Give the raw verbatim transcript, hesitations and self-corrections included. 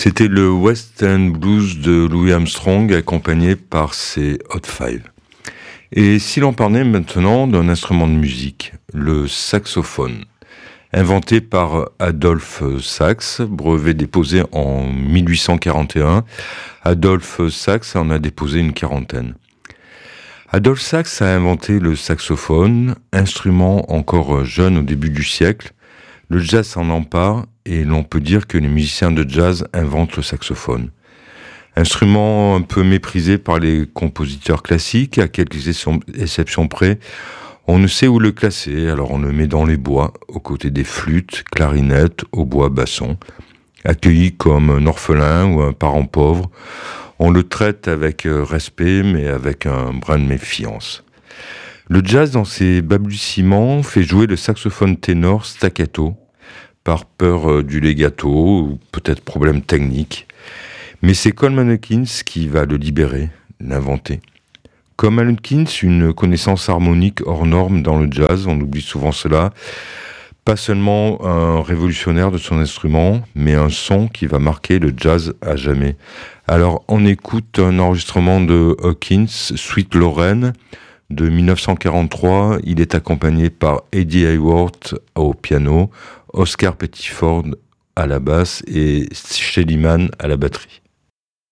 C'était le West End Blues de Louis Armstrong, accompagné par ses Hot Five. Et si l'on parlait maintenant d'un instrument de musique, le saxophone. Inventé par Adolphe Sax, brevet déposé en mille huit cent quarante et un, Adolphe Sax en a déposé une quarantaine. Adolphe Sax a inventé le saxophone, instrument encore jeune au début du siècle. Le jazz s'en empare et l'on peut dire que les musiciens de jazz inventent le saxophone. Instrument un peu méprisé par les compositeurs classiques, à quelques exceptions près, on ne sait où le classer, alors on le met dans les bois, aux côtés des flûtes, clarinettes, hautbois, bassons. Accueilli comme un orphelin ou un parent pauvre, on le traite avec respect, mais avec un brin de méfiance. Le jazz, dans ses balbutiements, fait jouer le saxophone ténor staccato, par peur du legato, ou peut-être problème technique. Mais c'est Coleman Hawkins qui va le libérer, l'inventer. Coleman Hawkins, une connaissance harmonique hors norme dans le jazz, on oublie souvent cela. Pas seulement un révolutionnaire de son instrument, mais un son qui va marquer le jazz à jamais. Alors on écoute un enregistrement de Hawkins, Sweet Lorraine, de dix-neuf cent quarante-trois. Il est accompagné par Eddie Hayworth au piano, Oscar Pettiford à la basse et Shelly Manne à la batterie.